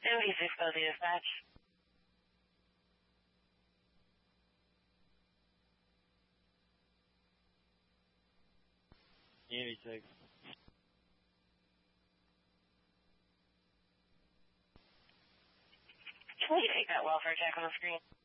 76 Cozy Dispatch. 86. Can you take that welfare check on the screen?